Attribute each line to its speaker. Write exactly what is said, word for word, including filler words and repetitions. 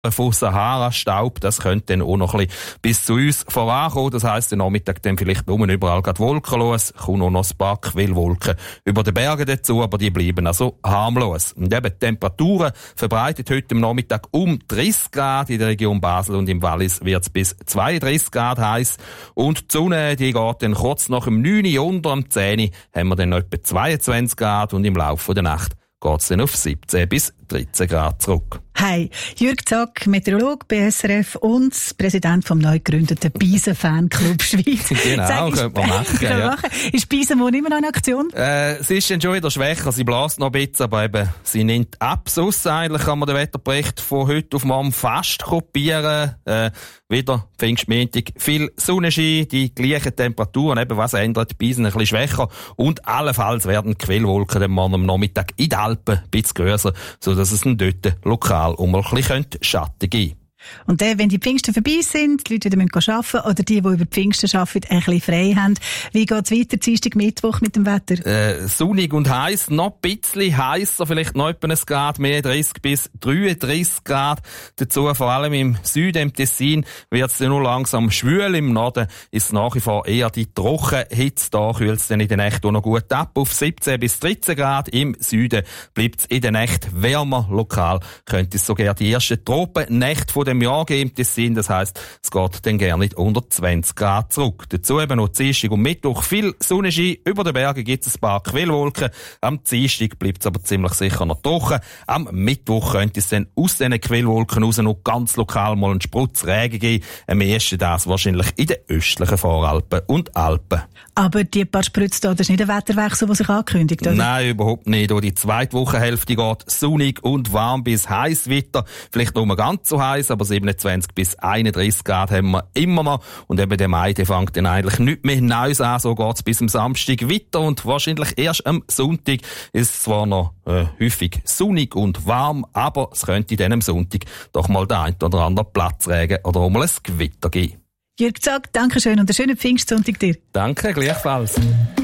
Speaker 1: von Sahara-Staub. Das könnte dann auch noch ein bisschen bis zu uns vorankommen. Das heisst, am Nachmittag dann vielleicht nur überall gerade Wolken los. Kommt noch ein paar Quellwolken über den Bergen dazu, aber die bleiben also harmlos. Und eben die Temperaturen verbreitet heute am Nachmittag um dreißig Grad. In der Region Basel und im Wallis wird es bis zweiunddreißig Grad heiß. Und die Sonne, die geht dann kurz nach dem neun Uhr unter am zehn Uhr haben wir dann noch etwa zweiundzwanzig Grad und im Laufe der Nacht geht es dann auf siebzehn bis dreizehn Grad zurück.
Speaker 2: Hi, Jürg Zack, Meteorolog B S R F und Präsident vom neu gegründeten Biesen-Fanclub Schweiz.
Speaker 1: Genau,
Speaker 2: Sag,
Speaker 1: könnte man machen.
Speaker 2: Kann
Speaker 1: ja.
Speaker 2: machen. Ist Biesen immer noch in Aktion?
Speaker 1: Äh, sie ist dann schon wieder schwächer, sie bläst noch ein bisschen, aber eben, sie nimmt ab. Sonst eigentlich kann man den Wetterbericht von heute auf morgen fast kopieren. Äh, wieder Pfingstmontag, viel Sonnenschein, die gleichen Temperaturen, eben was ändert, die Biesen ein bisschen schwächer und allenfalls werden die Quellwolken dann morgen am Nachmittag in den Alpen ein bisschen grösser, sodass es dann dort lokal um ein bisschen Schatten geben.
Speaker 2: Und dann, wenn die Pfingsten vorbei sind, die Leute wieder arbeiten müssen, oder die, die über Pfingsten arbeiten, ein bisschen frei haben, wie geht's weiter, Dienstag, Mittwoch mit dem Wetter?
Speaker 1: Äh, sonnig und heiß, noch ein bisschen heißer, vielleicht noch etwa ein Grad mehr, dreißig bis dreiunddreißig Grad. Dazu, vor allem im Süden, im Tessin, wird es dann nur langsam schwül. Im Norden ist es nach wie vor eher die Trockenhitze. Da kühlt es dann in der Nacht auch noch gut ab, auf siebzehn bis dreizehn Grad. Im Süden bleibt es in der Nacht wärmer. Lokal könnte es sogar die ersten Tropennächte von dem Jahr geben im Tessin. Das heisst, es geht dann gerne nicht unter zwanzig Grad zurück. Dazu eben noch Dienstag und Mittwoch viel Sonnenschein. Über den Bergen gibt es ein paar Quellwolken. Am Dienstag bleibt es aber ziemlich sicher noch trocken. Am Mittwoch könnte es dann aus diesen Quellwolken raus noch ganz lokal mal einen Sprutz Regen geben. Am ehesten das wahrscheinlich in den östlichen Voralpen und Alpen.
Speaker 2: Aber die paar Spritze da, das ist nicht ein Wetterwechsel, der sich ankündigt, oder?
Speaker 1: Nein, überhaupt nicht. Die zweite Wochenhälfte geht sonnig und warm bis heiß weiter. Vielleicht noch mal ganz so heiß, aber siebenundzwanzig bis einunddreißig Grad haben wir immer noch. Und eben der Mai, der fängt dann eigentlich nicht mehr Neues an. So geht's bis am Samstag weiter. Und wahrscheinlich erst am Sonntag ist es zwar noch äh, häufig sonnig und warm, aber es könnte dann am Sonntag doch mal der ein oder andere Platzregen oder auch mal ein Gewitter geben.
Speaker 2: Jürg Zack, danke schön und einen schönen Pfingstsonntag dir.
Speaker 1: Danke, gleichfalls.